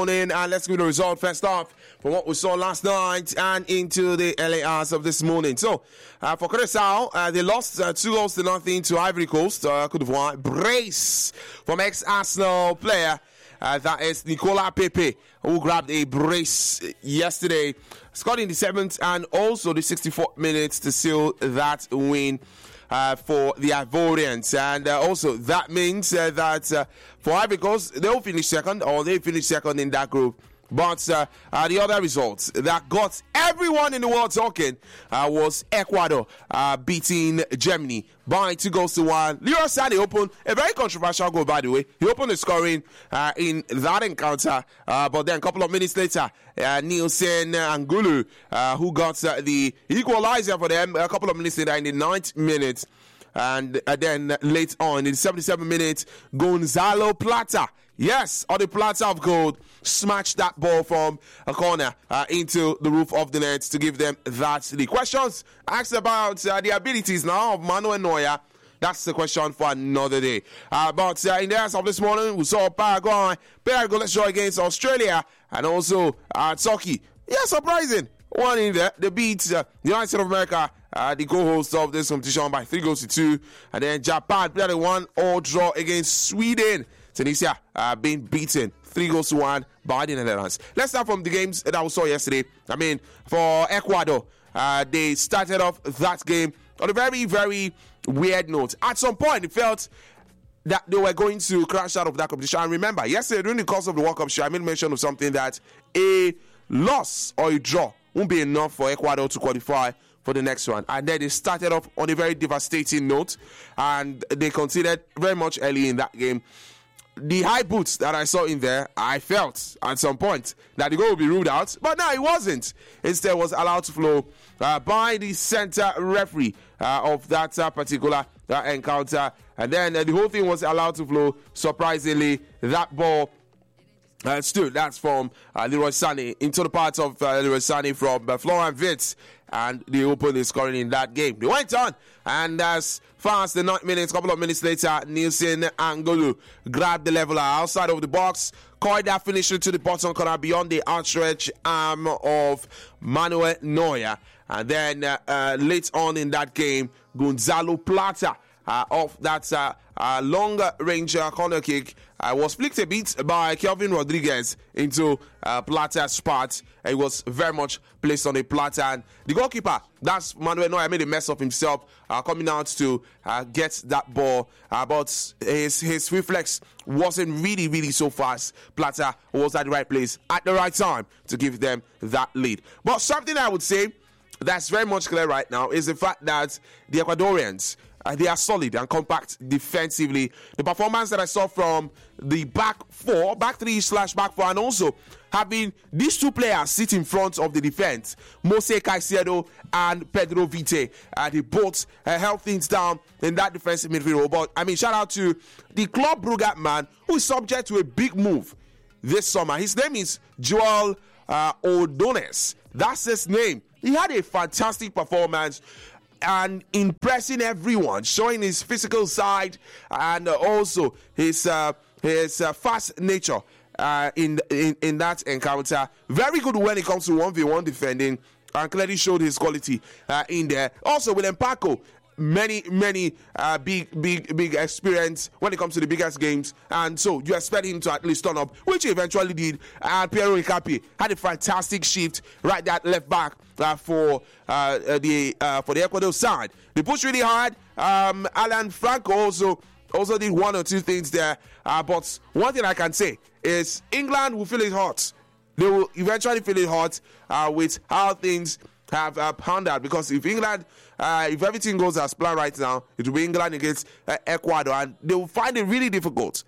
And let's give the result first off from what we saw last night and into the early hours of this morning. So, for Curaçao, they lost 2-0 to Ivory Coast. Cote d'Ivoire brace from ex-Arsenal player. That is Nicolas Pepe, who grabbed a brace yesterday. Scored in the 7th and also the 64th minutes to seal that win for the Ivorians. And also that means that for Ivory Coast, they finish second in that group. But the other results that got everyone in the world talking was Ecuador beating Germany by 2-1. Leroy Sané opened a very controversial goal, by the way. He opened the scoring in that encounter. But then a couple of minutes later, Nielsen Angulu, who got the equalizer for them a couple of minutes later in the 9th minute. And then late on in the 77 minutes, Gonzalo Plata, yes, on the platter of gold, smashed that ball from a corner into the roof of the net to give them that lead. Questions asked about the abilities now of Manuel Neuer. That's the question for another day. But in the hours of this morning, we saw Paraguay let's draw against Australia and also Turkey. Yeah, surprising. One in there. They beat the United States of America, the co-host of this competition, by 3-2. And then Japan played a 1-1 draw against Sweden. Tunisia being beaten 3-1 by the Netherlands. Let's start from the games that we saw yesterday. I mean, for Ecuador, they started off that game on a very, very weird note. At some point, it felt that they were going to crash out of that competition. And remember, yesterday during the course of the World Cup show, I made mention of something that a loss or a draw won't be enough for Ecuador to qualify for the next one. And then they started off on a very devastating note, and they conceded very much early in that game. The high boots that I saw in there, I felt at some point that the goal would be ruled out, but no, it wasn't. Instead, it was allowed to flow by the center referee of that particular encounter, and then the whole thing was allowed to flow. Surprisingly, that ball stood. That's from Leroy Sané into the parts of Leroy Sané from Florian Wirtz, and they opened the scoring in that game. They went on, and as far as the 9 minutes, a couple of minutes later, Nielsen Angulu grabbed the leveler outside of the box, caught that finisher to the bottom corner beyond the outstretched arm of Manuel Neuer. And then late on in that game, Gonzalo Plata of that longer range corner kick was flicked a bit by Kelvin Rodriguez into Plata's spot. It was very much placed on a Plata, and the goalkeeper, that's Manuel Neuer, made a mess of himself coming out to get that ball, but his reflex wasn't really so fast. Plata was at the right place at the right time to give them that lead. But something I would say that's very much clear right now is the fact that the Ecuadorians, they are solid and compact defensively. The performance that I saw from the back three/back 4, and also having these two players sit in front of the defense, Mose Caicedo and Pedro Vite, they both held things down in that defensive midfield. But I mean, shout out to the Club Brugge man who is subject to a big move this summer. His name is Joel Odones. That's his name. He had a fantastic performance and impressing everyone, showing his physical side and also his fast nature in that encounter. Very good when it comes to 1v1 defending, and clearly showed his quality in there. Also, William Paco, many big experience when it comes to the biggest games, and so you expect him to at least turn up, which he eventually did. And Piero Icapi had a fantastic shift right at left back for the Ecuador side. They pushed really hard. Alan Franco also did one or two things there, but one thing I can say is England will feel it hot. They will eventually feel it hot with how things have panned out, because if England, if everything goes as planned right now, it will be England against Ecuador, and they will find it really difficult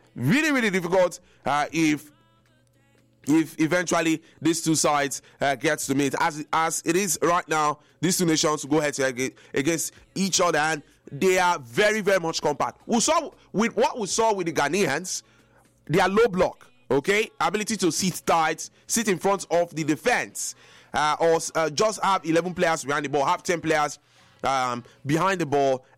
if eventually these two sides get to meet. As it is right now, these two nations will go head to head against each other, and they are very, very much compact. We saw with what we saw with the Ghanaians, their low block, okay, ability to sit tight, sit in front of the defense, or just have 11 players behind the ball, have 10 players behind the ball,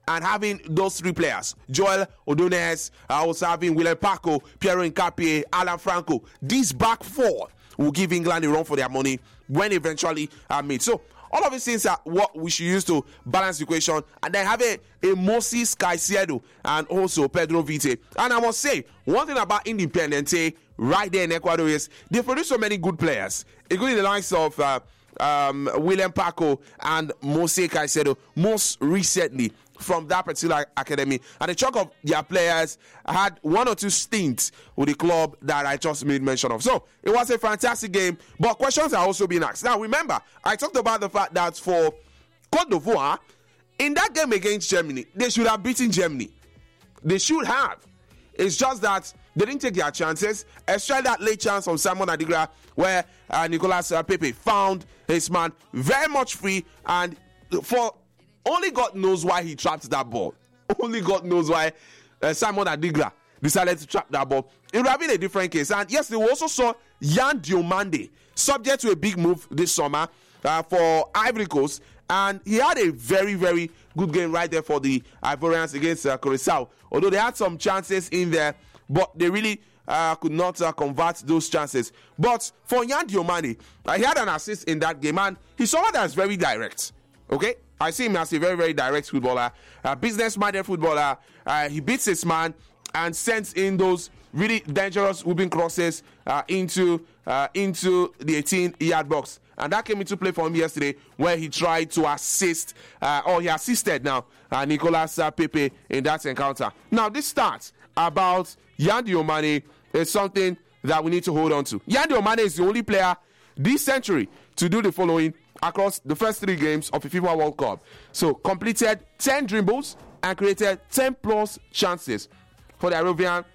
and having those three players, Joel Odones, also having William Paco, Piero Nkapie, Alan Franco, these back four will give England a run for their money when eventually meet. So all of these things are what we should use to balance the equation, and then have a Moses Caicedo and also Pedro Vite. And I must say, one thing about Independiente right there in Ecuador is they produce so many good players, including the likes of William Paco and Moses Caicedo, most recently from that particular academy. And a chunk of their players had one or two stints with the club that I just made mention of. So it was a fantastic game, but questions are also being asked. Now remember, I talked about the fact that for Cote d'Ivoire, in that game against Germany, they should have beaten Germany. They should have. It's just that they didn't take their chances, especially that late chance from Simon Adigra where Nicolas Pepe found his man very much free, and for only God knows why he trapped that ball. Only God knows why Simon Adigra decided to trap that ball. It would have been a different case. And yes, we also saw Yan Diomande subject to a big move this summer for Ivory Coast, and he had a very, very good game right there for the Ivorians against Curaçao. Although they had some chances in there, but they really could not convert those chances. But for Yan Diomande, he had an assist in that game, and he's someone that's very direct. Okay, I see him as a very, very direct footballer, business-minded footballer. He beats his man and sends in those really dangerous whipping crosses into the 18-yard box. And that came into play for him yesterday, where he tried to assist, or he assisted now, Nicolas Pepe in that encounter. Now, this starts about Yan Diomande is something that we need to hold on to. Yan Diomande is the only player this century to do the following across the first 3 games of the FIFA World Cup. So, completed 10 dribbles and created 10 plus chances for the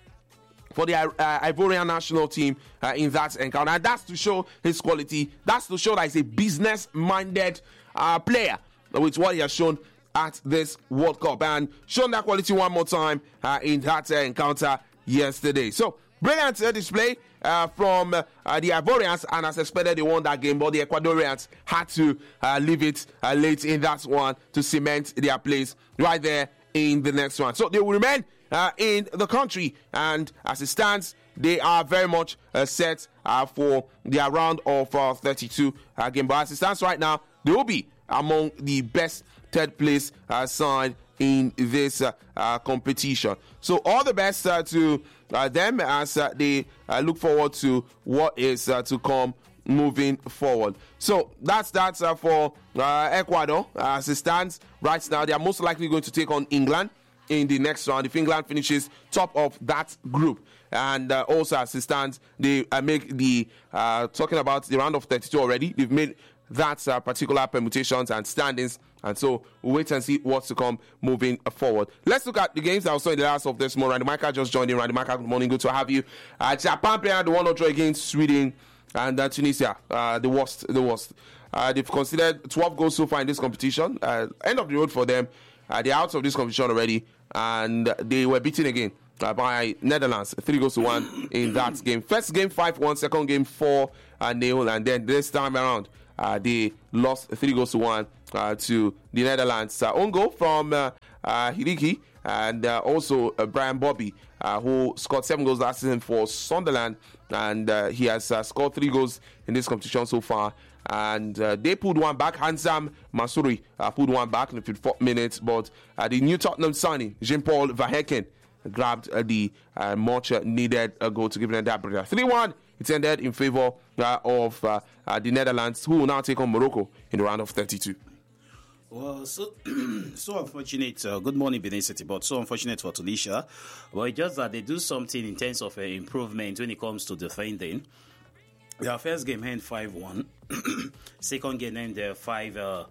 Ivorian national team in that encounter. And that's to show his quality. That's to show that he's a business-minded player, with what he has shown at this World Cup, and shown that quality one more time in that encounter yesterday. So, brilliant display from the Ivorians, and as expected, they won that game, but the Ecuadorians had to leave it late in that one to cement their place right there in the next one. So they will remain in the country, and as it stands, they are very much set for their round of 32 game. But as it stands right now, they will be among the best third place side in this competition. So all the best to them as they look forward to what is to come moving forward. So that's for Ecuador. As it stands right now, they are most likely going to take on England in the next round if England finishes top of that group. And also as it stands, they make the talking about the round of 32 already. They've made that particular permutations and standings, and so we'll wait and see what's to come moving forward. Let's look at the games that I saw in the last of this morning. Randy Micah just joined in. Randy Micah, good morning, good to have you. Japan played the 1-0 draw against Sweden, and Tunisia, the worst. They've considered 12 goals so far in this competition. End of the road for them. They're out of this competition already, and they were beaten again by Netherlands, 3-1 in that game. First game 5-1, second game 4-0, and then this time around they lost 3-1 to the Netherlands. Own goal from Hiriki and also Brian Bobby, who scored 7 goals last season for Sunderland, and he has scored 3 goals in this competition so far. And they pulled one back. Hansam Masuri pulled one back in the 54th minute, but the new Tottenham signing, Jean-Paul Verhecken, grabbed the much needed goal to give them that break. 3-1. It ended in favor of the Netherlands, who will now take on Morocco in the round of 32. Well, so unfortunate. Good morning, Benin City, but so unfortunate for Tunisia. Well, it's just that they do something in terms of improvement when it comes to defending. Their first game ended 5-1. Second game ended 4-0.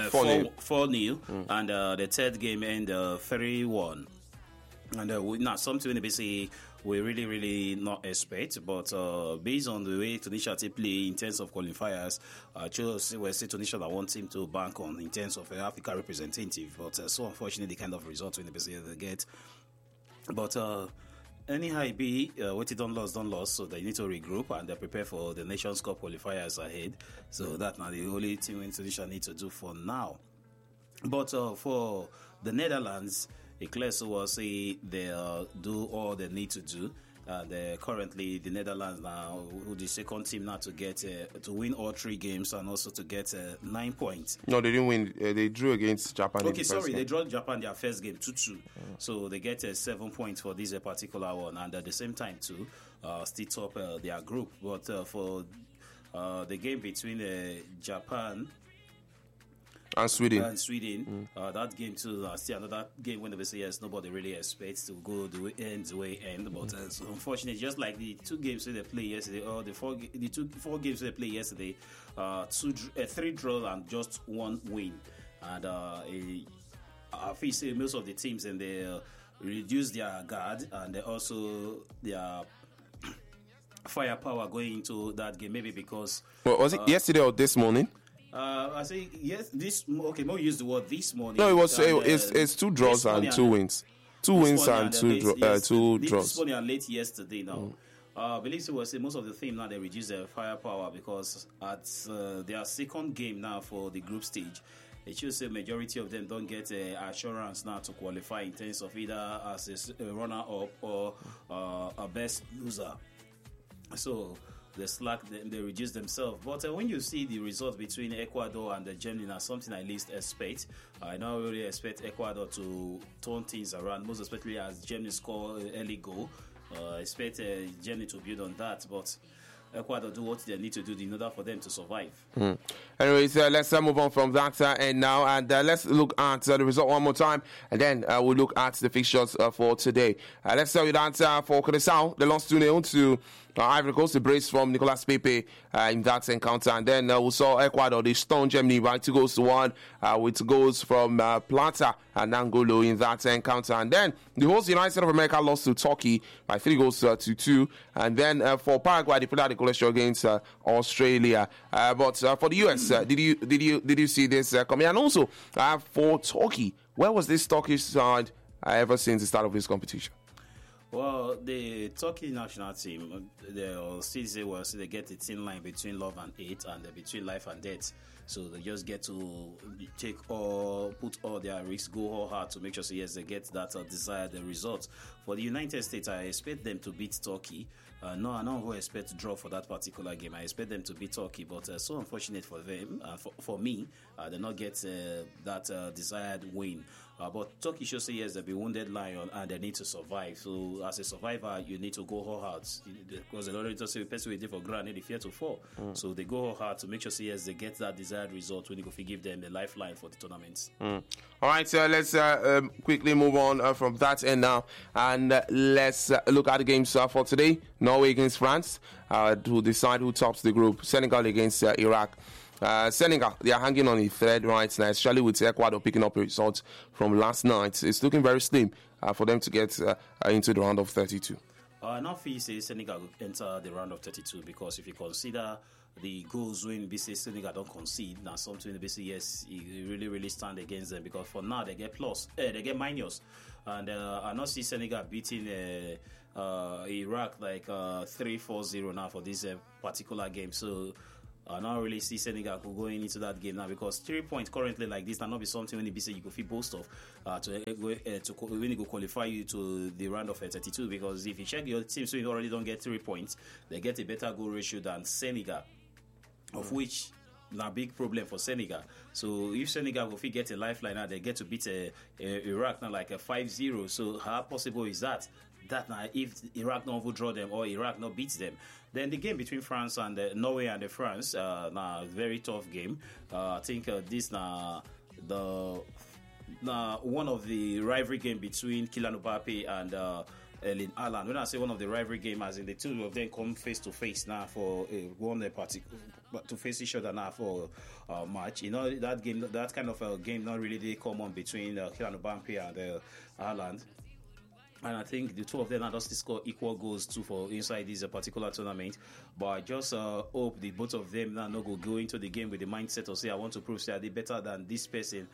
And the third game ended 3-1. And now something basically we really not expect, but based on the way Tunisia play in terms of qualifiers, we'll say Tunisia that one team to bank on in terms of Africa representative. But so unfortunately, the kind of results when they get. But anyhow, it be what it don't lost, so they need to regroup and prepare for the Nations Cup qualifiers ahead. So that's now the only thing Tunisia need to do for now. But for the Netherlands, Eclair will say they do all they need to do. Currently, the Netherlands now, who the second team now to get to win all 3 games and also to get 9 points. No, they didn't win. They drew against Japan. Okay, sorry, they drew Japan their first game 2-2. So they get 7 points for this particular one, and at the same time too, still top their group. But for the game between Japan and Sweden. That game too. Still another game when they say yes, nobody really expects to go the way end. But so unfortunately, just like the 2 games they played yesterday, or the 4 games they played yesterday, 3 draws and just 1 win. And I feel say most of the teams and they reduce their guard and they also their firepower going into that game. Maybe because was it yesterday or this morning? I say yes. More use the word this morning. No, it was. It's 2 draws and 2 wins. 2 wins and 2 draws. This morning and late yesterday. Now, I believe it was most of the team now they reduce their firepower because at their second game now for the group stage, it should say majority of them don't get assurance now to qualify in terms of either as a runner up or a best loser. So they reduce themselves. But when you see the results between Ecuador and Germany, now something I least expect. I don't really expect Ecuador to turn things around, most especially as Germany score early goal. I expect Germany to build on that, but Ecuador do what they need to do in order for them to survive. Anyways, let's move on from that and now, and let's look at the result one more time, and then we'll look at the fixtures for today. Let's start with that for Curaçao. They lost 2-0 to Ivory Coast, a brace from Nicolas Pepe in that encounter. And then we saw Ecuador, they stoned Germany by 2-1 with goals from Plata and Angolo in that encounter. And then the host United States of America lost to Turkey by 3-2. And then for Paraguay, they put out the collection against Australia. But for the US, did you see this coming? And also for Turkey, where was this Turkish side ever since the start of this competition? Well, the Turkey national team, they'll still say, they get a thin line between love and hate and between life and death. So they just get to put all their risks, go all hard to make sure, yes, they get that desired result. For the United States, I expect them to beat Turkey. No, I don't expect to draw for that particular game. I expect them to beat Turkey, but so unfortunate for them, for me, they not get that desired win. But Turkey should say yes, they'll be wounded lion and they need to survive. So as a survivor, you need to go all hard because the already just say person waiting for ground, they fear to fall. So they go all hard to make sure yes, they get that desired result when you go give them the lifeline for the tournaments. All right, so let's quickly move on from that end now, and let's look at the games for today. Norway against France to decide who tops the group. Senegal against Iraq. Senegal, they are hanging on the thread right now, especially with Ecuador picking up a result from last night. It's looking very slim for them to get into the round of 32. Now, feel say Senegal will enter the round of 32 because if you consider the goals when BC Senegal don't concede, now something BC yes, you really stand against them because for now they get they get minus, and I not see Senegal beating Iraq like 3-4-0 now for this particular game. So I don't really see Senegal going into that game now because 3 points currently like this will not be something when you say you go feel boast of when you go qualify you to the round of 32 because if you check your team, so you already don't get 3 points, they get a better goal ratio than Senegal, of which a big problem for Senegal. So if Senegal will get a lifeline now, they get to beat Iraq now like a 5-0. So how possible is that? That now, if Iraq not overdraw them or Iraq not beats them, then the game between France and Norway and France, now very tough game. I think this now one of the rivalry game between Kylian Mbappe and Erling Haaland. When I say one of the rivalry game, as in the two of them come face to face now for one particular to face each other now for match. You know that game, that kind of a game, not really they come on between Kylian Mbappe and Haaland. And I think the two of them are just score equal goals too for inside this particular tournament. But I just hope the both of them now not go into the game with the mindset of say I want to prove that they're better than this person.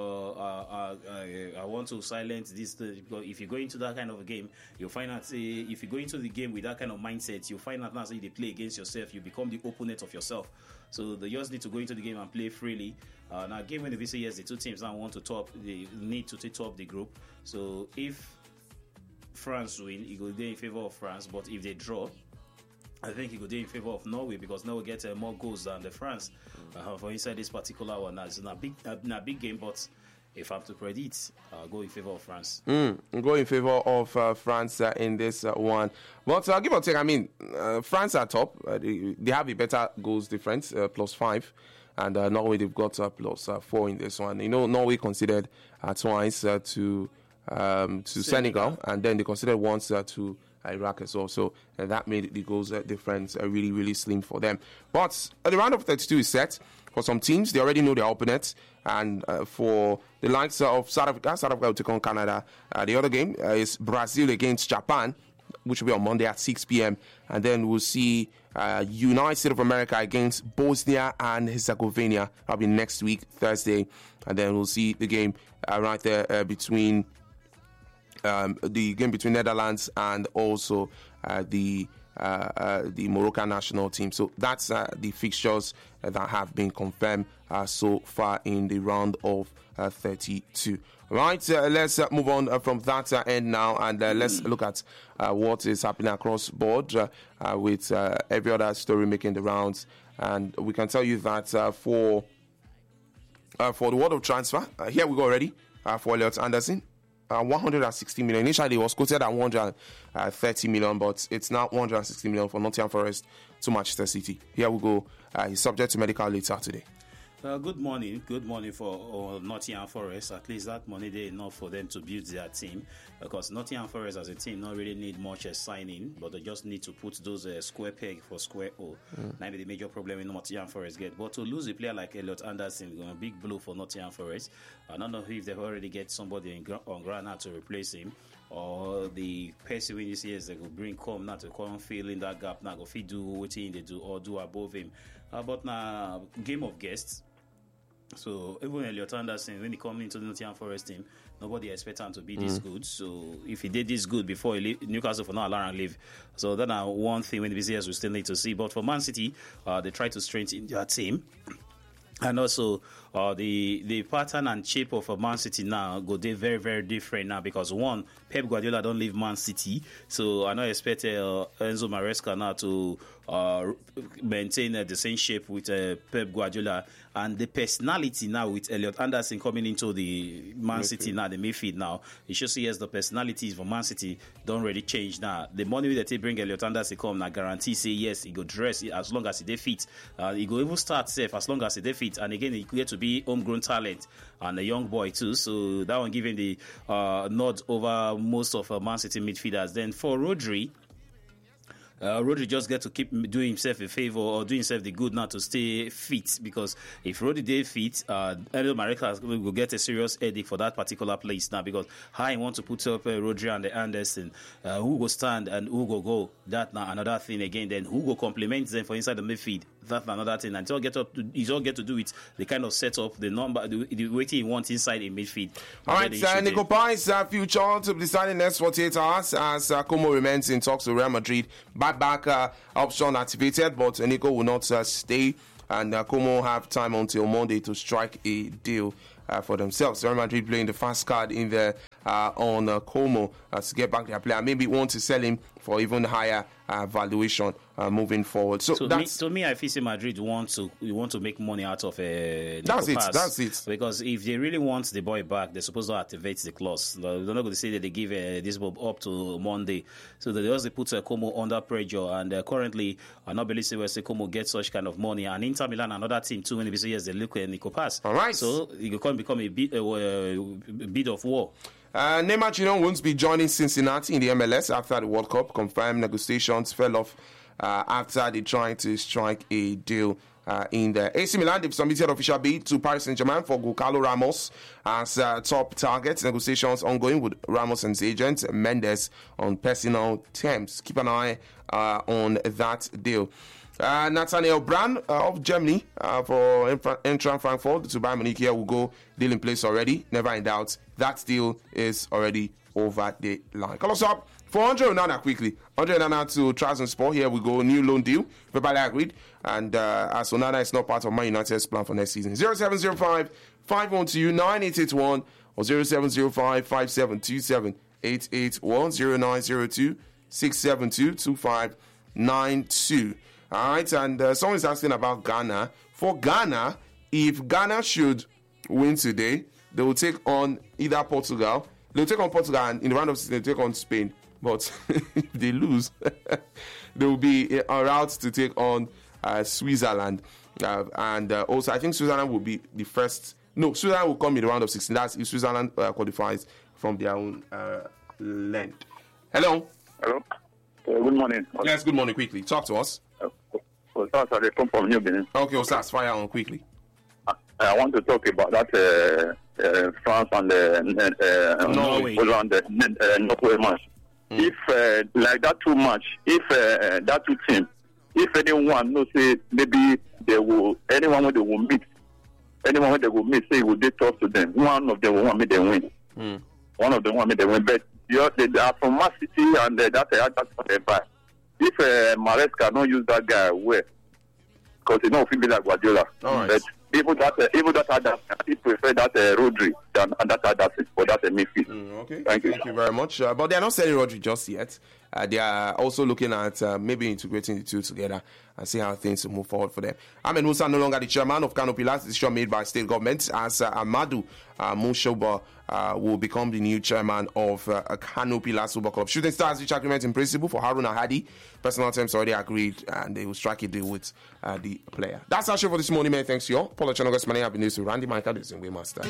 I want to silence this. Because if you go into that kind of a game, you'll find out. If you go into the game with that kind of mindset, you'll find out now say they play against yourself. You become the opponent of yourself. So they just need to go into the game and play freely. Now, given the VC, the two teams now want to top, they need to top the group. So if France win, it will be in favor of France. But if they draw, I think it will be in favor of Norway because Norway gets more goals than the France for inside this particular one. Now, it's not a big game, but if I have to predict, I'll go in favor of France. Go in favor of France in this one. But give or take, I mean, France are top. They have a better goals difference, +5. And Norway, they've got +4 in this one. You know, Norway considered twice to Senegal, and then they considered once to Iraq as well. So that made the goals difference really, really slim for them. But the round of 32 is set. For some teams, they already know their opponents. And for the likes of South Africa will take on Canada. The other game is Brazil against Japan, which will be on Monday at 6 p.m. And then we'll see United States of America against Bosnia and Herzegovina. That'll be next week, Thursday. And then we'll see the game right there between the game between Netherlands and also the Moroccan national team. So that's the fixtures that have been confirmed so far in the round of 32. Right, let's move on from that end now, and let's look at what is happening across board with every other story making the rounds. And we can tell you that for the world of transfer, here we go already for Elliot Anderson. 160 million. Initially, it was quoted at 130 million, but it's now 160 million for Nottingham Forest to Manchester City. Here we go. He's subject to medical later today. Good morning for Nottingham Forest. At least that money there enough for them to build their team, because Nottingham Forest as a team not really need much signing, but they just need to put those square peg for square hole. That be the major problem in Nottingham Forest get. But to lose a player like Elliot Anderson is a big blow for Nottingham Forest. I don't know if they've already get somebody on ground now to replace him, or the person when this year they will bring come now to come fill in that gap now go fit do what they do or do above him. But now game of guests. So even Elliot Anderson, when he come into the Nottingham Forest team, nobody expect him to be this good. So if he did this good before he leave, Newcastle for not allowing him leave. So that's one thing when the BCS we still need to see. But for Man City, they try to strengthen their team. And also, the pattern and shape of Man City now go they very, very different now, because one, Pep Guardiola don't leave Man City, so I don't expect Enzo Maresca now to maintain the same shape with Pep Guardiola, and the personality now with Elliot Anderson coming into the Man City now, the midfield now, you should see as the personalities for Man City don't really change now. The money that they bring Elliot Anderson come now guarantee say yes, he go dress as long as he fit. He go even start safe as long as he fit, and again he get to be homegrown talent and a young boy too, so that one giving the nod over most of Man City midfielders. Then for Rodri just get to keep doing himself a favor or doing himself the good now to stay fit, because if Rodri dey fit, Enzo Maresca will get a serious headache for that particular place now, because how he want to put up Rodri and the Anderson, who go stand and who go, that now another thing again. Then who go complement them for inside the midfield, that's another thing. And it's all get to do with the kind of setup, the number, the weight he wants inside a midfield. All right, Nico Pine's future to be decided next 48 hours as Como remains in talks with Real Madrid. Back option activated, but Nico will not stay, and Como have time until Monday to strike a deal for themselves. Real Madrid playing the fast card in there on Como to get back their player. Maybe want to sell him for even higher valuation moving forward. So to me, I feel Madrid want to make money out of That's it. Because if they really want the boy back, they're supposed to activate the clause. They're not going to say that they give this bob up to Monday. So they also put Como under pressure, and currently I not believe where Como gets such kind of money. And Inter Milan, another team too, when they say yes, they look at Nico Pass. All right. So it can become a bit of war. Neymar Jr. won't be joining Cincinnati in the MLS after the World Cup. Confirmed negotiations fell off after they tried to strike a deal in the AC Milan. They've submitted official bid to Paris Saint-Germain for Gonçalo Ramos as top target. Negotiations ongoing with Ramos and his agent Mendes on personal terms. Keep an eye on that deal. Nathaniel Brand of Germany for Eintracht Frankfurt to Bayern Munich here will go. Deal in place already. Never in doubt. That deal is already over the line. Call us up for Andre Onana quickly. Andre Onana to Trabzonspor. Here we go. New loan deal. Verbally agreed. And as Onana is not part of Man United's plan for next season. 0705 512 9881 or 0705 5727 881 0902 672 2592. All right, and someone's asking about Ghana. For Ghana, if Ghana should win today, they will take on either Portugal. They'll take on Portugal, and in the round of 16, they'll take on Spain. But if they lose, they will be en route to take on Switzerland. And also, I think Switzerland will be the first. No, Switzerland will come in the round of 16. That's if Switzerland qualifies from their own land. Hello. Hello. Good morning. Yes, good morning. Quickly, talk to us. I come from New Benin. Okay, Osas, fire on quickly. I want to talk about that France and Norway. Norway match. If like that two match, if that two team, if anyone knows say maybe they will anyone when they will meet, say it will be tough to them. One of them will want me to win. One of them want me to win, but they are from Man City and that's what they buy. If Maresca don't use that guy well, because he don't feel like Guardiola. Right. But even that he prefer that Rodri than that other for that midfield. Okay. Thank you very much. But they are not selling Rodri just yet. They are also looking at maybe integrating the two together and see how things will move forward for them. Ahmed Musa no longer the chairman of Kano Pillars. Decision made by state government as Amadou Mushoba will become the new chairman of Kano Pillars Football Club. Shooting Stars reach agreement in principle for Haruna Hadi. Personal terms already agreed and they will strike a deal with the player. That's our show for this morning, man. Thanks to you all. Paul Ochonogas, my name has been news with Randy Michael. This is Waymaster.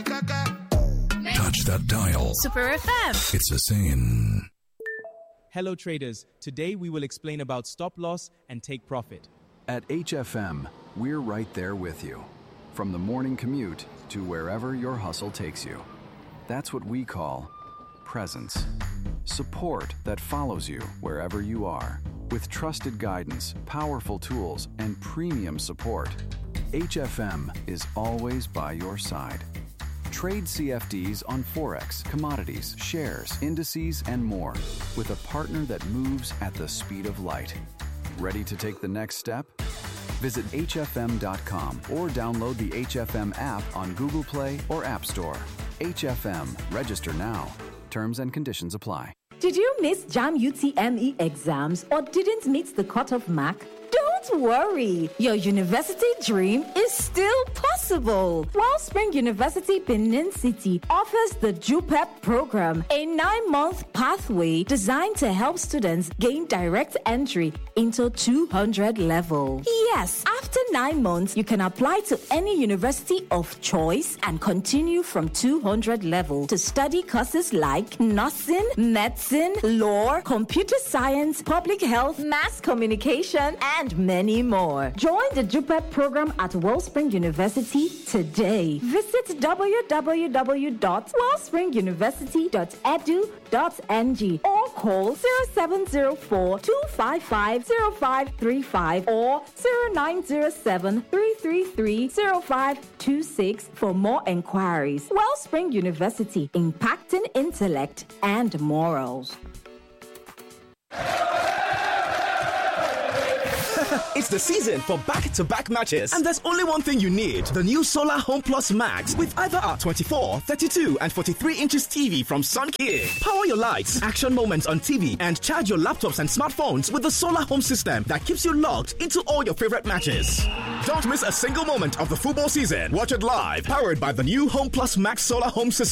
Touch that dial. Super FM. It's a saying. Hello traders, today we will explain about stop loss and take profit. At HFM, we're right there with you. From the morning commute to wherever your hustle takes you. That's what we call presence. Support that follows you wherever you are. With trusted guidance, powerful tools, and premium support, HFM is always by your side. Trade CFDs on Forex, commodities, shares, indices, and more with a partner that moves at the speed of light. Ready to take the next step? Visit HFM.com or download the HFM app on Google Play or App Store. HFM. Register now. Terms and conditions apply. Did you miss JAM UTME exams or didn't meet the cutoff mark? Don't worry, your university dream is still possible. Wellspring University Benin City offers the JUPEP program, a 9-month pathway designed to help students gain direct entry into 200 level. Yes, after 9 months, you can apply to any university of choice and continue from 200 level to study courses like nursing, medicine, law, computer science, public health, mass communication, and many more. Join the JUPEP program at Wellspring University today. Visit www.wellspringuniversity.edu.ng or call 0704-255-0535 or 0907-333-0526 for more enquiries. Wellspring University, impacting intellect and morals. It's the season for back-to-back matches, and there's only one thing you need: the new Solar Home Plus Max with either our 24, 32, and 43 inches TV from Sunking. Power your lights, action moments on TV, and charge your laptops and smartphones with the Solar Home system that keeps you logged into all your favorite matches. Don't miss a single moment of the football season. Watch it live, powered by the new Home Plus Max Solar Home system.